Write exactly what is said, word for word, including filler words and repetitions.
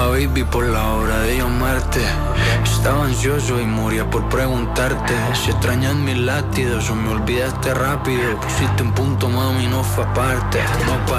baby, por la hora de llamarte. Estaba ansioso y moría por preguntarte si extrañas mis latidos o me olvidaste rápido. Pusiste un punto, mami, no fue aparte. No